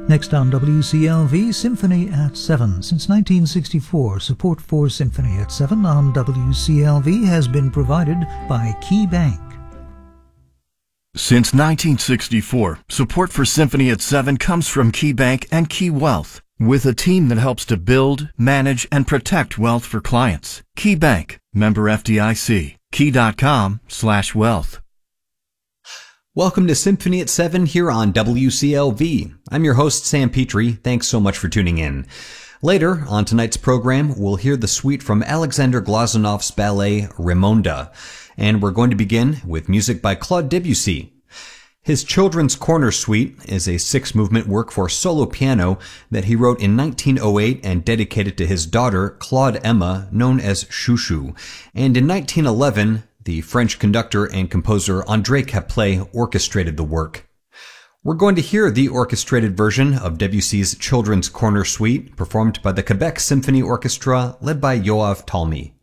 Next on WCLV, Symphony at 7. Since 1964, support for Symphony at 7 on WCLV has been provided by Key Bank. Since 1964, support for Symphony at 7 comes from Key Bank and Key Wealth, with a team that helps to build, manage, and protect wealth for clients. Key Bank, member FDIC, key.com/wealth. Welcome to Symphony at 7 here on WCLV. I'm your host, Sam Petrie. Thanks so much for tuning in. Later on tonight's program, we'll hear the suite from Alexander Glazunov's ballet Raymonda, and we're going to begin with music by Claude Debussy. His Children's Corner Suite is a 6-movement work for solo piano that he wrote in 1908 and dedicated to his daughter, Claude Emma, known as Chouchou. And in 1911, the French conductor and composer André Caplet orchestrated the work. We're going to hear the orchestrated version of Debussy's Children's Corner Suite, performed by the Quebec Symphony Orchestra, led by Yoav Talmy.